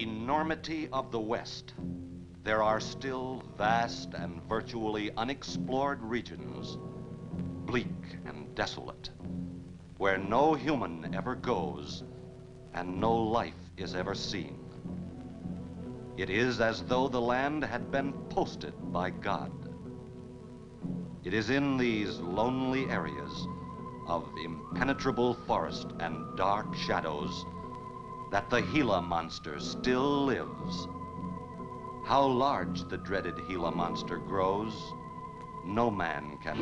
enormity of the West, there are still vast and virtually unexplored regions, bleak and desolate, where no human ever goes and no life is ever seen. It is as though the land had been posted by God. It is in these lonely areas of impenetrable forest and dark shadows that the Gila monster still lives. How large the dreaded Gila monster grows, no man can